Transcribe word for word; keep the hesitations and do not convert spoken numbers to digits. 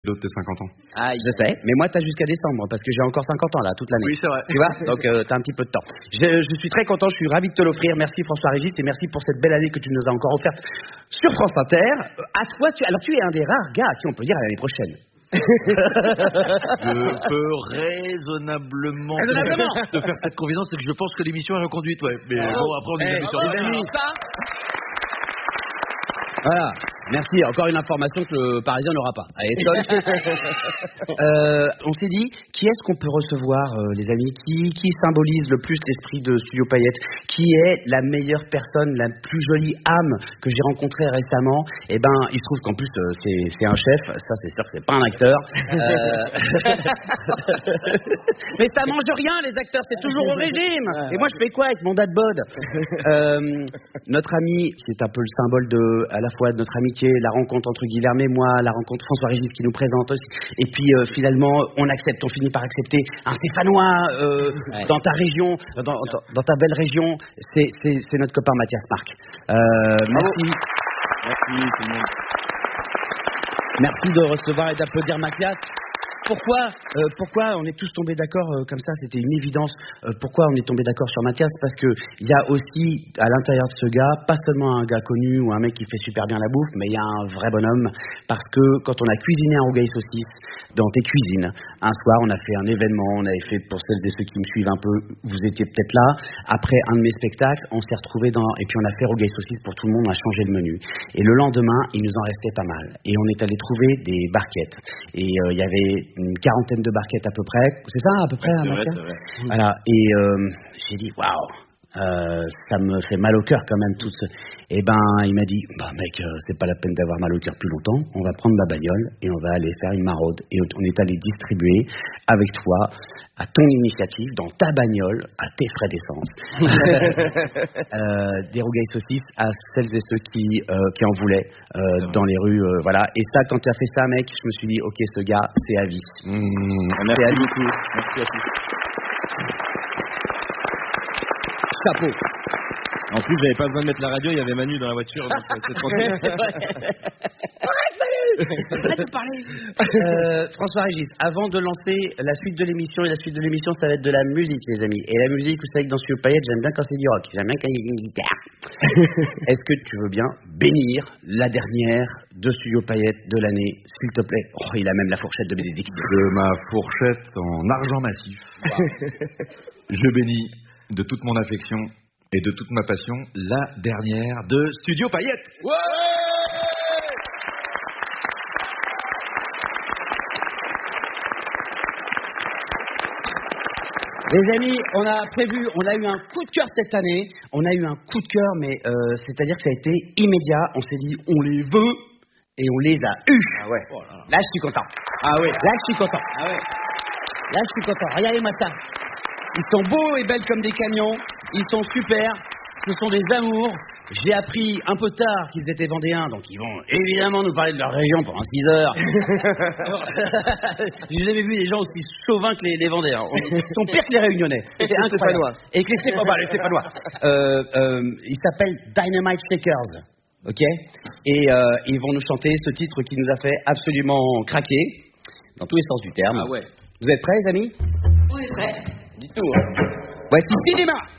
L'autre de cinquante ans. Ah, je sais, mais moi t'as jusqu'à décembre parce que j'ai encore cinquante ans là toute l'année. Oui, c'est vrai. Tu vois, donc euh, t'as un petit peu de temps. Je, je suis très content, je suis ravi de te l'offrir. Merci François Régis et merci pour cette belle année que tu nous as encore offerte sur France Inter. À toi, tu, alors tu es un des rares gars à qui on peut dire à l'année prochaine. Je peux raisonnablement, Raisonnablement. te faire cette confidence, c'est que je pense que l'émission est reconduite, ouais. Mais Oh. bon, après on est Eh, jamais sur les amis. Voilà, merci. Encore une information que le Parisien n'aura pas. Allez, euh, on s'est dit, qui est-ce qu'on peut recevoir, euh, les amis, qui, qui symbolise le plus l'esprit de Studio Payette, qui est la meilleure personne, la plus jolie âme que j'ai rencontrée récemment. Eh ben, il se trouve qu'en plus, euh, c'est, c'est un chef. Ça, c'est sûr que c'est pas un acteur. Euh... Mais ça mange rien, les acteurs. C'est toujours au régime. Et moi, je fais quoi avec mon dad bod? euh, Notre ami, qui est un peu le symbole de, à la fois de notre amitié, la rencontre entre Guilherme et moi, la rencontre François Régis qui nous présente aussi, et puis euh, finalement on accepte, on finit par accepter un Stéphanois euh, ouais. dans ta région, dans, dans, dans ta belle région, c'est, c'est, c'est notre copain Mathias Marc. Euh, merci. Merci tout le monde. Merci de recevoir et d'applaudir Mathias. Pourquoi, euh, pourquoi on est tous tombés d'accord euh, comme ça, c'était une évidence. Euh, pourquoi on est tombés d'accord sur Mathias? Parce que il y a aussi à l'intérieur de ce gars, pas seulement un gars connu ou un mec qui fait super bien la bouffe, mais il y a un vrai bonhomme. Parce que quand on a cuisiné un rougail saucisse dans tes cuisines, un soir on a fait un événement, on avait fait, pour celles et ceux qui me suivent un peu, vous étiez peut-être là. Après un de mes spectacles, on s'est retrouvés dans, et puis on a fait rougail saucisse pour tout le monde, on a changé le menu. Et le lendemain, il nous en restait pas mal. Et on est allé trouver des barquettes. Et euh, il y avait une quarantaine de barquettes à peu près. C'est ça, à peu près, ouais, hein, c'est vrai, c'est vrai. Voilà. Et euh, j'ai dit, waouh, euh, ça me fait mal au cœur quand même tout ce. Et ben, il m'a dit, bah mec, euh, c'est pas la peine d'avoir mal au cœur plus longtemps. On va prendre ma bagnole et on va aller faire une maraude. Et on est allé distribuer avec toi, à ton initiative, dans ta bagnole, à tes frais d'essence, euh, des rougail saucisses à celles et ceux qui, euh, qui en voulaient euh, dans les rues, euh, voilà. Et ça, quand tu as fait ça, mec, je me suis dit, ok, ce gars, c'est à vie. Mmh, c'est à vie. beaucoup. Merci à tous. Chapeau. En plus, j'avais pas besoin de mettre la radio, il y avait Manu dans la voiture, donc euh, c'est tranquille. Arrête, Manu! Arrête de parler! Euh, François Régis, avant de lancer la suite de l'émission, et la suite de l'émission, ça va être de la musique, les amis. Et la musique, vous savez que dans Studio Payette, j'aime bien quand c'est du rock, j'aime bien quand il y a une guitare. Est-ce que tu veux bien bénir la dernière de Studio Payette de l'année, s'il te plaît? Oh, il a même la fourchette de bénédiction. De ma fourchette en argent massif. Wow. Je bénis de toute mon affection et de toute ma passion la dernière de Studio Payette. Ouais! Les amis, on a prévu, on a eu un coup de cœur cette année. On a eu un coup de cœur, mais euh, c'est-à-dire que ça a été immédiat. On s'est dit, on les veut et on les a eus. Ah ouais. Oh là, là. Là, je suis content. Ah ouais. Là, je suis content. Ah ouais. Là, je suis content. Regardez-moi ça. Ils sont beaux et belles comme des camions. Ils sont super. Ce sont des amours. J'ai appris un peu tard qu'ils étaient vendéens, donc ils vont évidemment nous parler de leur région pendant six heures. J'ai jamais vu des gens aussi chauvins que les, les vendéens. Ils sont pires que les réunionnais. C'est incroyable. Et que les Stéphanois. Les Stéphanois. Euh, euh, ils s'appellent Dynamite Shakers. Ok. Et euh, ils vont nous chanter ce titre qui nous a fait absolument craquer, dans tous les sens du terme. Ah ouais. Vous êtes prêts, les amis? On est prêts. Dites-nous. Hein. Voici Cinéma.